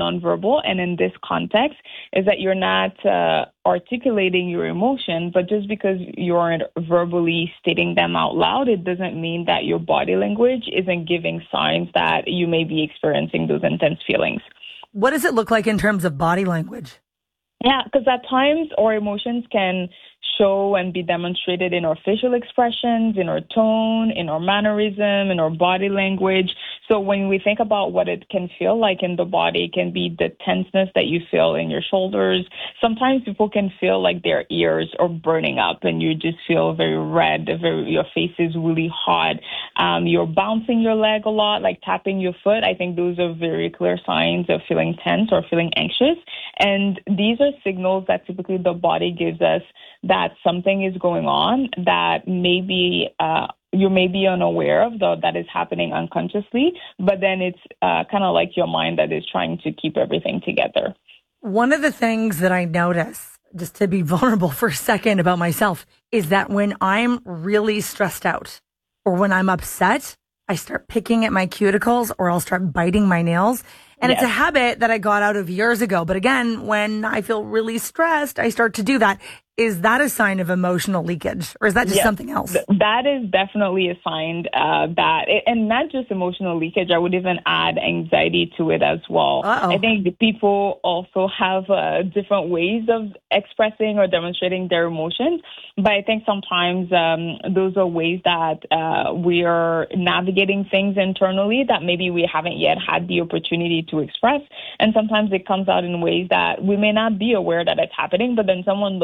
and in this context is that you're not articulating your emotion, but just because you aren't verbally stating them out loud, it doesn't mean that your body language isn't giving signs that you may be experiencing those intense feelings. What does it look like in terms of body language? Yeah, because at times our emotions can show and be demonstrated in our facial expressions, in our tone, in our mannerism, in our body language. So when we think about what it can feel like in the body, it can be the tenseness that you feel in your shoulders. Sometimes people can feel like their ears are burning up and you just feel very red, your face is really hot. You're bouncing your leg a lot, like tapping your foot. I think those are very clear signs of feeling tense or feeling anxious. And these are signals that typically the body gives us that something is going on that maybe you may be unaware of, though that is happening unconsciously, but then it's kind of like your mind that is trying to keep everything together. One of the things that I notice, just to be vulnerable for a second about myself, is that when I'm really stressed out or when I'm upset, I start picking at my cuticles or I'll start biting my nails. And It's a habit that I got out of years ago. But again, when I feel really stressed, I start to do that. Is that a sign of emotional leakage, or is that just something else? That is definitely a sign and not just emotional leakage. I would even add anxiety to it as well. Uh-oh. I think people also have different ways of expressing or demonstrating their emotions, but I think sometimes those are ways that we are navigating things internally that maybe we haven't yet had the opportunity to express, and sometimes it comes out in ways that we may not be aware that it's happening, but then someone looking at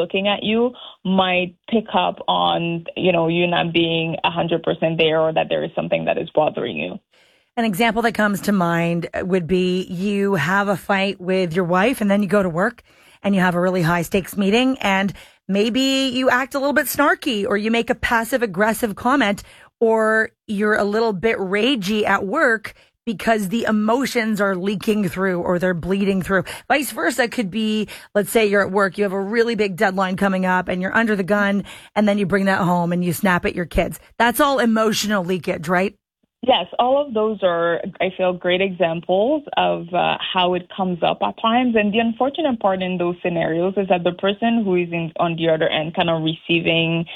you might pick up on, you not being 100% there, or that there is something that is bothering you. An example that comes to mind would be you have a fight with your wife and then you go to work and you have a really high stakes meeting, and maybe you act a little bit snarky, or you make a passive aggressive comment, or you're a little bit ragey at work because the emotions are leaking through or they're bleeding through. Vice versa could be, let's say you're at work, you have a really big deadline coming up and you're under the gun, and then you bring that home and you snap at your kids. That's all emotional leakage, right? Yes, all of those are, I feel, great examples of how it comes up at times. And the unfortunate part in those scenarios is that the person who is on the other end kind of receiving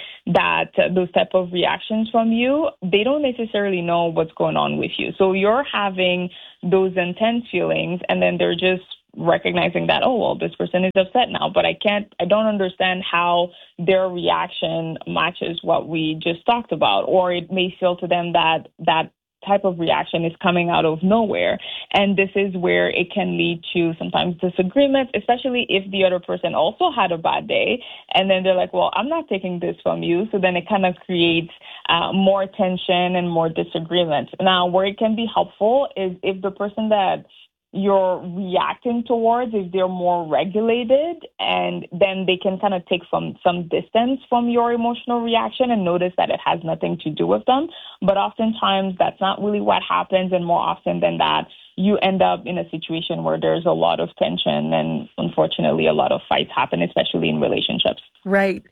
those type of reactions from you, they don't necessarily know what's going on with you. So you're having those intense feelings, and then they're just recognizing that, oh, well, this person is upset now, but I don't understand how their reaction matches what we just talked about. Or it may feel to them that type of reaction is coming out of nowhere. And this is where it can lead to sometimes disagreements, especially if the other person also had a bad day. And then they're like, well, I'm not taking this from you. So then it kind of creates more tension and more disagreements. Now, where it can be helpful is if the person that you're reacting towards, if they're more regulated, and then they can kind of take some distance from your emotional reaction and notice that it has nothing to do with them. But oftentimes that's not really what happens, and more often than that, you end up in a situation where there's a lot of tension, and unfortunately a lot of fights happen, especially in relationships. Right.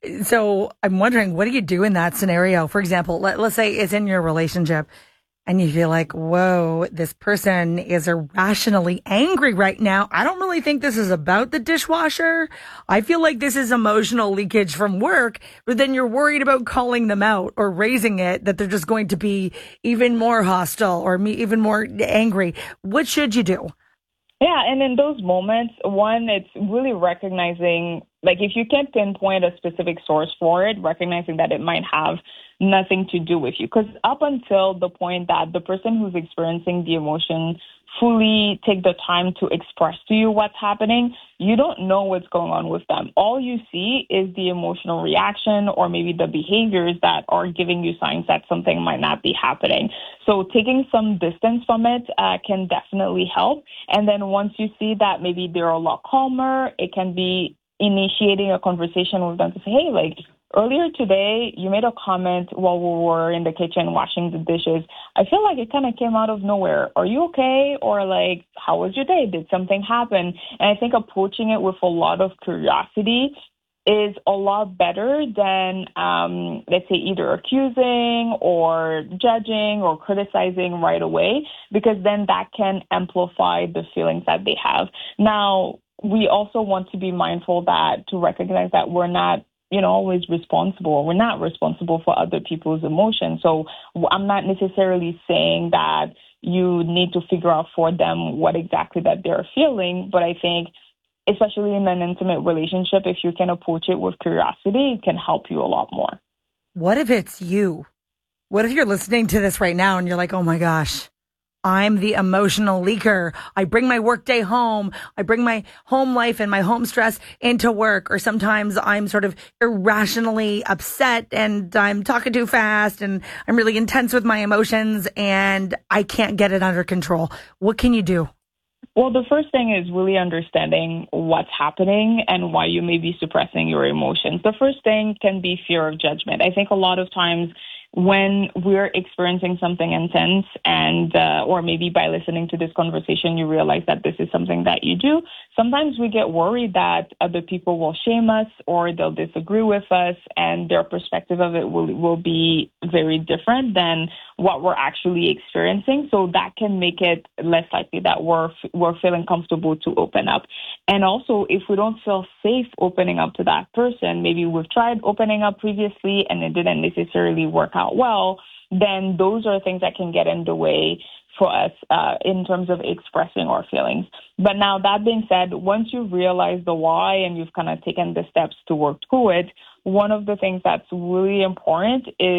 So I'm wondering, what do you do in that scenario? For example, let's say it's in your relationship, and you feel like, whoa, this person is irrationally angry right now. I don't really think this is about the dishwasher. I feel like this is emotional leakage from work, but then you're worried about calling them out or raising it, that they're just going to be even more hostile or even more angry. What should you do? Yeah, and in those moments, one, it's really recognizing, like if you can't pinpoint a specific source for it, recognizing that it might have nothing to do with you. Because up until the point that the person who's experiencing the emotion fully take the time to express to you what's happening, you don't know what's going on with them. All you see is the emotional reaction or maybe the behaviors that are giving you signs that something might not be happening. So taking some distance from it can definitely help. And then once you see that maybe they're a lot calmer, it can be initiating a conversation with them to say, hey, like, earlier today, you made a comment while we were in the kitchen washing the dishes. I feel like it kind of came out of nowhere. Are you okay? Or like, how was your day? Did something happen? And I think approaching it with a lot of curiosity is a lot better than, let's say, either accusing or judging or criticizing right away, because then that can amplify the feelings that they have. Now, we also want to be mindful to recognize that we're not always responsible. We're not responsible for other people's emotions. So I'm not necessarily saying that you need to figure out for them what exactly that they're feeling. But I think, especially in an intimate relationship, if you can approach it with curiosity, it can help you a lot more. What if it's you? What if you're listening to this right now and you're like, oh my gosh, I'm the emotional leaker. I bring my workday home. I bring my home life and my home stress into work. Or sometimes I'm sort of irrationally upset and I'm talking too fast and I'm really intense with my emotions and I can't get it under control. What can you do? Well, the first thing is really understanding what's happening and why you may be suppressing your emotions. The first thing can be fear of judgment. I think a lot of times when we're experiencing something intense and or maybe by listening to this conversation, you realize that this is something that you do, sometimes we get worried that other people will shame us or they'll disagree with us and their perspective of it will be very different than what we're actually experiencing. So that can make it less likely that we're feeling comfortable to open up. And also, if we don't feel safe opening up to that person, maybe we've tried opening up previously and it didn't necessarily work out well, then those are things that can get in the way for us in terms of expressing our feelings. But now, that being said, once you realize the why and you've kind of taken the steps to work through it, one of the things that's really important is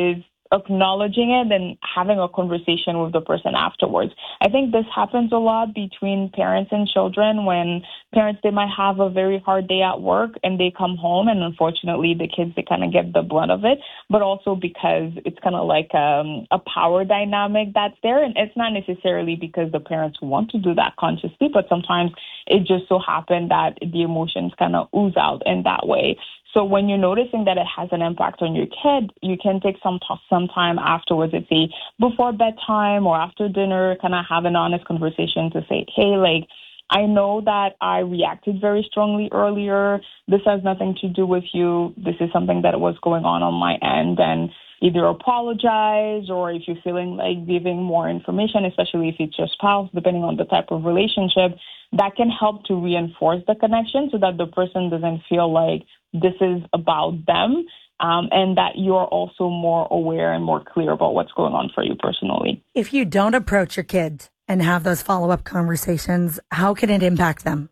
acknowledging it and having a conversation with the person afterwards. I think this happens a lot between parents and children when parents, they might have a very hard day at work and they come home, and unfortunately the kids, they kind of get the brunt of it, but also because it's kind of like a power dynamic that's there. And it's not necessarily because the parents want to do that consciously, but sometimes it just so happened that the emotions kind of ooze out in that way. So when you're noticing that it has an impact on your kid, you can take some time afterwards, let's say before bedtime or after dinner, kind of have an honest conversation to say, hey, like, I know that I reacted very strongly earlier. This has nothing to do with you. This is something that was going on my end. And either apologize, or if you're feeling like giving more information, especially if it's your spouse, depending on the type of relationship, that can help to reinforce the connection so that the person doesn't feel like this is about them, and that you're also more aware and more clear about what's going on for you personally. If you don't approach your kids and have those follow-up conversations, how can it impact them?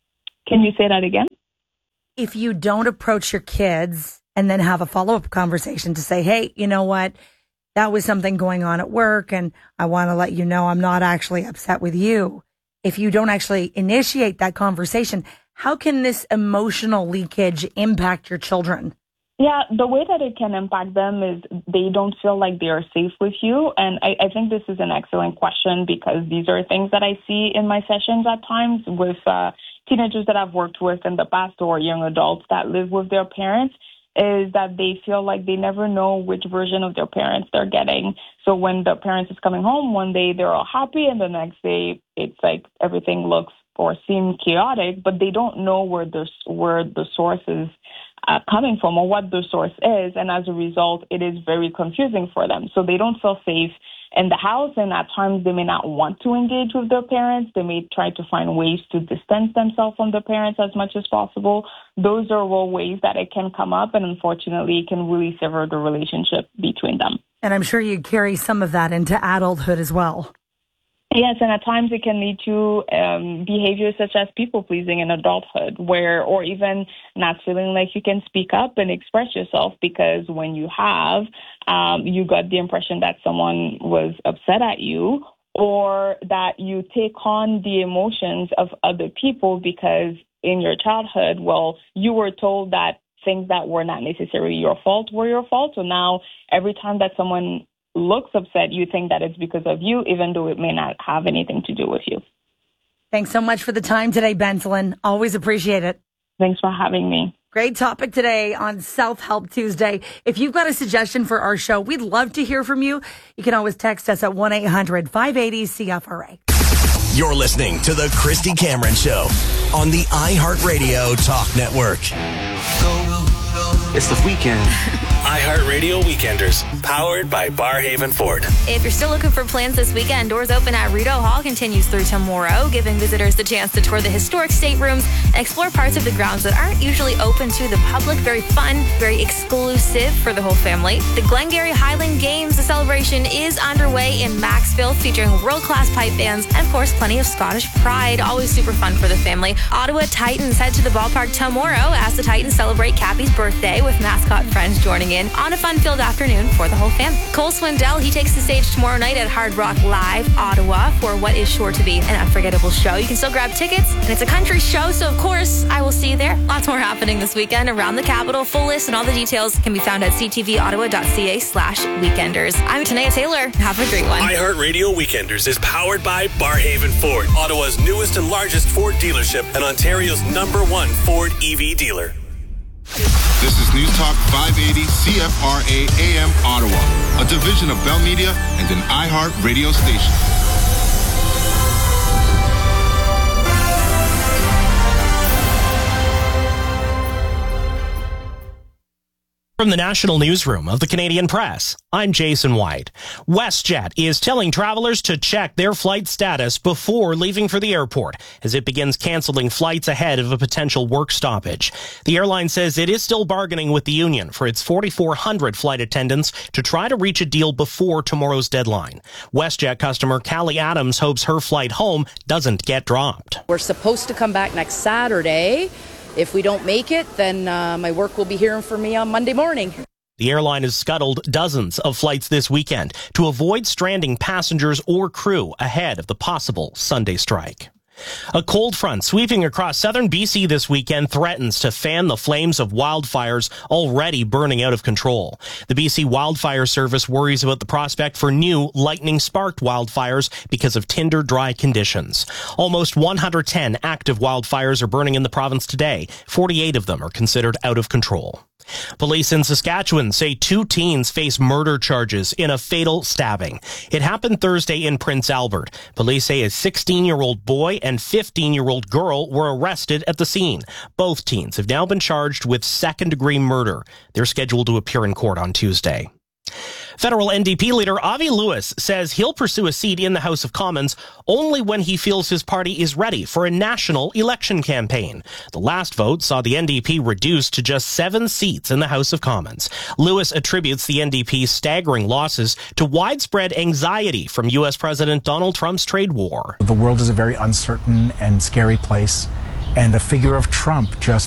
Can you say that again? If you don't approach your kids and then have a follow-up conversation to say, hey, you know what, that was something going on at work and I want to let you know I'm not actually upset with you. If you don't actually initiate that conversation, how can this emotional leakage impact your children? Yeah, the way that it can impact them is they don't feel like they are safe with you. And I think this is an excellent question, because these are things that I see in my sessions at times with teenagers that I've worked with in the past, or young adults that live with their parents, is that they feel like they never know which version of their parents they're getting. So when the parents is coming home, one day they're all happy and the next day it's like everything looks or seem chaotic, but they don't know where the source is coming from or what the source is. And as a result, it is very confusing for them. So they don't feel safe in the house, and at times they may not want to engage with their parents. They may try to find ways to distance themselves from their parents as much as possible. Those are all ways that it can come up, and unfortunately it can really sever the relationship between them. And I'm sure you carry some of that into adulthood as well. Yes, and at times it can lead to behaviors such as people-pleasing in adulthood, or even not feeling like you can speak up and express yourself, because when you have, you got the impression that someone was upset at you, or that you take on the emotions of other people because in your childhood, well, you were told that things that were not necessarily your fault were your fault. So now every time that someone looks upset, you think that it's because of you, even though it may not have anything to do with you. Thanks so much for the time today, Benselin. Always appreciate it. Thanks for having me. Great topic today on Self-Help Tuesday. If you've got a suggestion for our show, we'd love to hear from you. You can always text us at 1-800-580-CFRA. You're listening to The Christy Cameron Show on the iHeartRadio Talk Network. It's the weekend. iHeartRadio Weekenders, powered by Barhaven Ford. If you're still looking for plans this weekend, Doors Open at Rideau Hall continues through tomorrow, giving visitors the chance to tour the historic staterooms and explore parts of the grounds that aren't usually open to the public. Very fun, very exclusive for the whole family. The Glengarry Highland Games, the celebration is underway in Maxville, featuring world-class pipe bands and, of course, plenty of Scottish pride. Always super fun for the family. Ottawa Titans head to the ballpark tomorrow as the Titans celebrate Cappy's birthday, with mascot friends joining in on a fun-filled afternoon for the whole family. Cole Swindell, he takes the stage tomorrow night at Hard Rock Live, Ottawa, for what is sure to be an unforgettable show. You can still grab tickets, and it's a country show, so of course I will see you there. Lots more happening this weekend around the capital. Full list and all the details can be found at ctvottawa.ca/weekenders. I'm Tanea Taylor. Have a great one. iHeartRadio Weekenders is powered by Barhaven Ford, Ottawa's newest and largest Ford dealership and Ontario's #1 Ford EV dealer. This is News Talk 580 CFRA AM Ottawa, a division of Bell Media and an iHeart radio station. From the National Newsroom of the Canadian Press, I'm Jason White. WestJet is telling travelers to check their flight status before leaving for the airport as it begins canceling flights ahead of a potential work stoppage. The airline says it is still bargaining with the union for its 4,400 flight attendants to try to reach a deal before tomorrow's deadline. WestJet customer Callie Adams hopes her flight home doesn't get dropped. We're supposed to come back next Saturday. If we don't make it, then my work will be hearing from me on Monday morning. The airline has scuttled dozens of flights this weekend to avoid stranding passengers or crew ahead of the possible Sunday strike. A cold front sweeping across southern BC this weekend threatens to fan the flames of wildfires already burning out of control. The BC Wildfire Service worries about the prospect for new lightning-sparked wildfires because of tinder dry conditions. Almost 110 active wildfires are burning in the province today. 48 of them are considered out of control. Police in Saskatchewan say 2 teens face murder charges in a fatal stabbing. It happened Thursday in Prince Albert. Police say a 16-year-old boy and 15-year-old girl were arrested at the scene. Both teens have now been charged with second-degree murder. They're scheduled to appear in court on Tuesday. Federal NDP leader Avi Lewis says he'll pursue a seat in the House of Commons only when he feels his party is ready for a national election campaign. The last vote saw the NDP reduced to just 7 seats in the House of Commons. Lewis attributes the NDP's staggering losses to widespread anxiety from U.S. President Donald Trump's trade war. The world is a very uncertain and scary place, and the figure of Trump just